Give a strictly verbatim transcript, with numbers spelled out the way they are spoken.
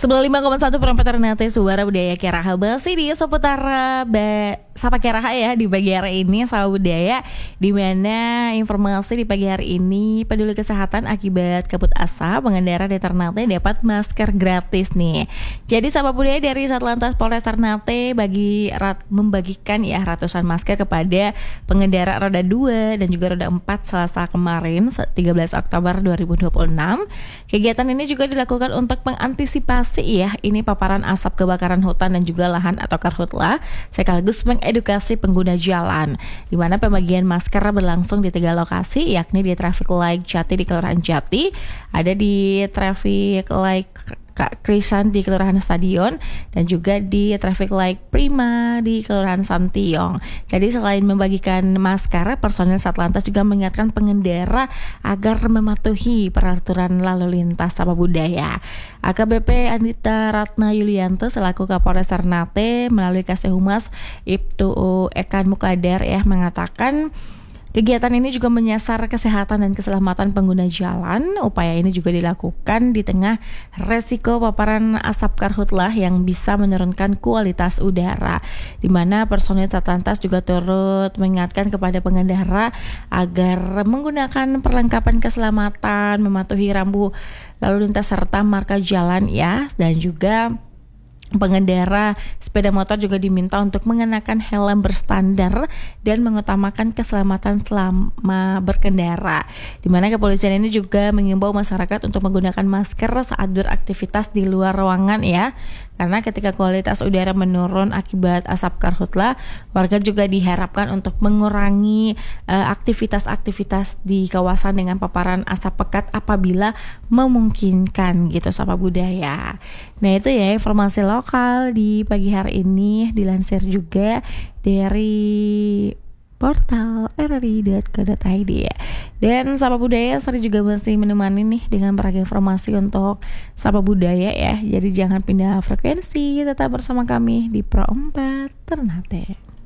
sembilan puluh lima koma satu Perempat Ternate Suara Budaya Keraha masih di seputar uh, ba- Sapa Keraha ya di pagi hari ini Sapa Budaya, di mana informasi di pagi hari ini peduli kesehatan akibat kabut asap, pengendara di Ternate dapat masker gratis nih. Jadi Sapa Budaya dari Satlantas Polres Ternate bagi rat, membagikan ya ratusan masker kepada pengendara roda dua dan juga roda empat Selasa kemarin tiga belas Oktober dua ribu dua puluh enam. Kegiatan ini juga dilakukan untuk mengantisipasi ya ini paparan asap kebakaran hutan dan juga lahan atau karhutla, sekaligus mengedukasi pengguna jalan, di mana pembagian masker berlangsung di tiga lokasi, yakni di Traffic Light Jati di Kelurahan Jati, ada di Traffic Light Kak Krisan di Kelurahan Stadion, dan juga di Traffic Light Prima di Kelurahan Santiong. Jadi selain membagikan masker, personil Satlantas juga mengingatkan pengendara agar mematuhi peraturan lalu lintas Sapa Budaya. A K B P Anita Ratna Yulianto selaku Kapolres Ternate melalui Kasih Humas Ibtu Ekan Mukadar ya mengatakan, kegiatan ini juga menyasar kesehatan dan keselamatan pengguna jalan. Upaya ini juga dilakukan di tengah resiko paparan asap karhutlah yang bisa menurunkan kualitas udara, di mana personil Satlantas juga turut mengingatkan kepada pengendara agar menggunakan perlengkapan keselamatan, mematuhi rambu lalu lintas serta marka jalan ya, dan juga pengendara sepeda motor juga diminta untuk mengenakan helm berstandar dan mengutamakan keselamatan selama berkendara. Di mana kepolisian ini juga mengimbau masyarakat untuk menggunakan masker saat beraktivitas di luar ruangan ya. Karena ketika kualitas udara menurun akibat asap karhutla, warga juga diharapkan untuk mengurangi uh, aktivitas-aktivitas di kawasan dengan paparan asap pekat apabila memungkinkan gitu Sapa Budaya. Nah itu ya informasi lokal di pagi hari ini, dilansir juga dari portal r r i dot co dot i d ya. Dan Sapa Budaya Sari juga masih menemani nih dengan beragam informasi untuk Sapa Budaya ya. Jadi jangan pindah frekuensi, tetap bersama kami di Pro empat Ternate.